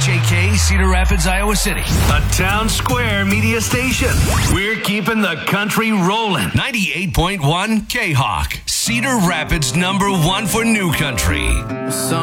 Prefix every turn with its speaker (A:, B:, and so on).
A: KHAK, Cedar Rapids, Iowa City.
B: A Town Square media station. We're keeping the country rolling.
A: 98.1 K-Hawk, Cedar Rapids #1 for new country.